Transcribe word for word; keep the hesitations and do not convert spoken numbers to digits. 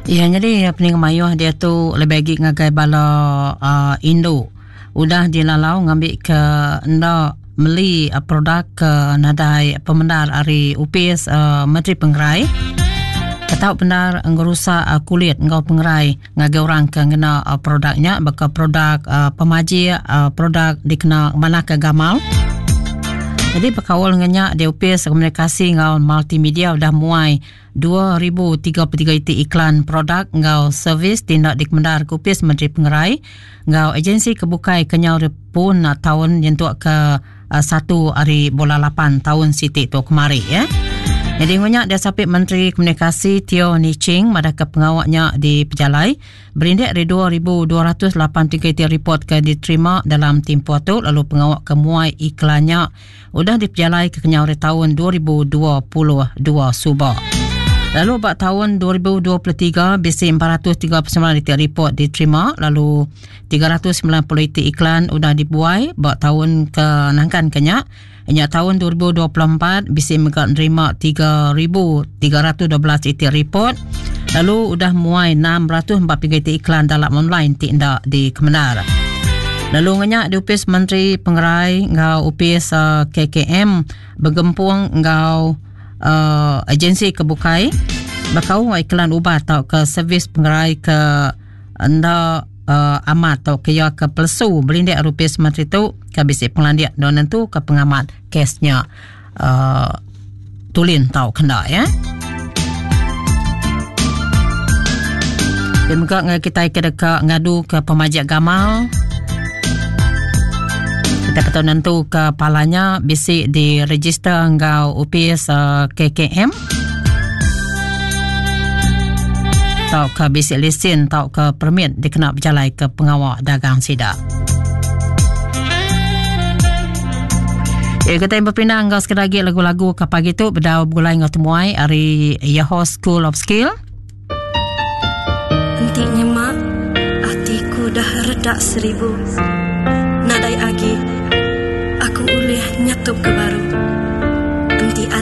Ya, jadi pening mayuh dia tu lebih lagi ngagai bala uh, Indo. Udah dilalau ngambil ke ndak meli uh, produk ke nadai pemendar ari U P S uh, Menteri Pengerai. Ketau benar ngerusak uh, kulit ngau pengerai ngagai orang ke ngena uh, produknya baka produk uh, pemaji uh, produk dikena mana ke gamal. Jadi berkawal ngenya di U P S Komunikasi ngau multimedia udah muai dua ribu tiga puluh tiga iti iklan produk ngau servis tindak dikmendar ke U P S Menteri Pengerai ngau agensi kebukai kenyau repun uh, tahun yang tu ke uh, satu hari bola lapan tahun siti tu kemari ya. Jadi ngonyak dia sapit Menteri Komunikasi Teo Ni Ching mada ke pengawaknya di Pejalai berindek dari dua ribu dua ratus lapan puluh tiga iti report ke diterima dalam tempoh tu lalu pengawak kemuai iklannya udah di Pejalai ke kenyau tahun dua ribu dua puluh dua suba. Lalu bak tahun dua ribu dua puluh tiga bisi empat ratus tiga puluh sembilan iti report diterima lalu tiga ratus sembilan puluh iti iklan udah dibuai bak tahun ke nangkan kenyak. Hanya tahun dua ribu dua puluh empat bisi megat nerima tiga ribu tiga ratus dua belas iti report lalu udah muai enam ratus empat puluh tiga iti iklan dalam online tindak di Kemendar. Lalu ngenyak di U P S Menteri Pengerai ngau U P S uh, K K M bergempung ngau uh, agensi kebukai bakau iklan ubat atau ke servis pengerai ke anda uh, amat atau kaya ke pelesu berindek U P S Menteri tu ke bisi pengelandiak dan tentu ke pengamat kesnya uh, tulin tau kena ya. Dan juga kita ke ngadu ke pemajak gamal. Kita kata nentu kepalanya bisi di register ngau U P S uh, K K M. Tau ke bisi lesen tau ke permit dikena berjalai ke pengawal dagang sidak. Ya, kita yang berpindah ngau sekali lagi lagu-lagu ke pagi tu berdau bergulai ngau temuai hari Yahoo School of Skill. Hentinya mak, hatiku dah redak seribu. Nadai agi, aku ulih nyatup ke baru.